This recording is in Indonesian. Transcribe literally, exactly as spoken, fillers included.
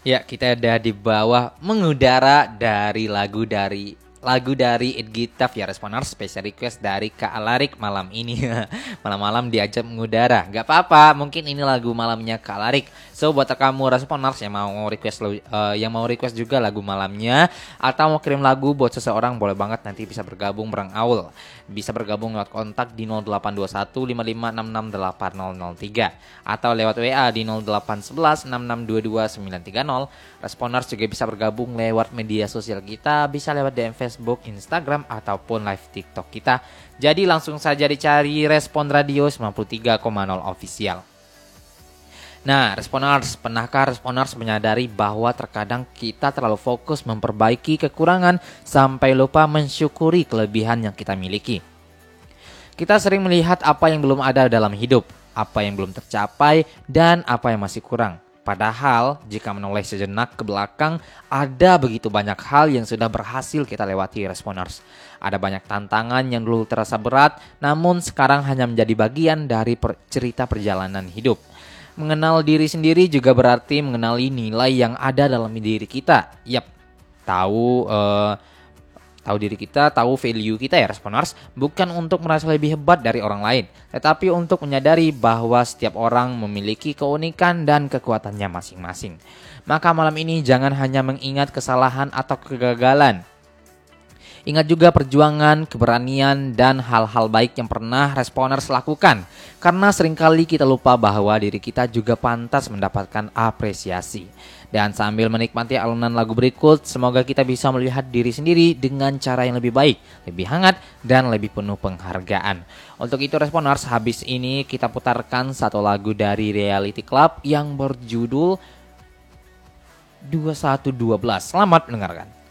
Ya, kita ada di bawah mengudara dari lagu dari lagu dari It Gitaf ya, Responers special request dari Kak Alarik malam ini. Malam-malam diajak mengudara. Gak apa-apa, mungkin ini lagu malamnya Kak Alarik. So buat kamu Responers yang mau request uh, yang mau request juga lagu malamnya atau mau kirim lagu buat seseorang, boleh banget, nanti bisa bergabung bareng Aul. Bisa bergabung lewat kontak di nol delapan dua satu lima lima enam enam delapan nol nol tiga atau lewat W A di nol delapan satu satu enam enam dua dua sembilan tiga nol. Responers juga bisa bergabung lewat media sosial kita, bisa lewat D M Facebook, Instagram, ataupun live TikTok kita. Jadi langsung saja dicari Respon Radio sembilan puluh tiga koma nol Official. Nah, Responers, pernahkah Responers menyadari bahwa terkadang kita terlalu fokus memperbaiki kekurangan sampai lupa mensyukuri kelebihan yang kita miliki? Kita sering melihat apa yang belum ada dalam hidup, apa yang belum tercapai, dan apa yang masih kurang. Padahal jika menoleh sejenak ke belakang, ada begitu banyak hal yang sudah berhasil kita lewati, Responers. Ada banyak tantangan yang dulu terasa berat, namun sekarang hanya menjadi bagian dari per- cerita perjalanan hidup. Mengenal diri sendiri juga berarti mengenali nilai yang ada dalam diri kita. Yap, tahu uh, tahu diri kita, tahu value kita ya, Responers. Bukan untuk merasa lebih hebat dari orang lain, tetapi untuk menyadari bahwa setiap orang memiliki keunikan dan kekuatannya masing-masing. Maka malam ini jangan hanya mengingat kesalahan atau kegagalan. Ingat juga perjuangan, keberanian, dan hal-hal baik yang pernah Responers lakukan. Karena seringkali kita lupa bahwa diri kita juga pantas mendapatkan apresiasi. Dan sambil menikmati alunan lagu berikut, semoga kita bisa melihat diri sendiri dengan cara yang lebih baik, lebih hangat, dan lebih penuh penghargaan. Untuk itu Responers, habis ini kita putarkan satu lagu dari Reality Club yang berjudul dua satu dua belas. Selamat mendengarkan.